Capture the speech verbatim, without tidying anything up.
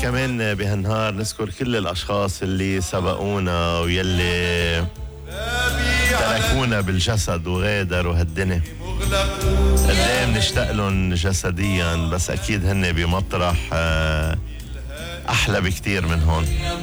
كمان بهالنهار نذكر كل الأشخاص اللي سبقونا ويلي تركونا بالجسد وغادروا هالدنيا. قديه بنشتاق لهم جسديا، بس أكيد هن بمطرح أحلى بكتير من هون.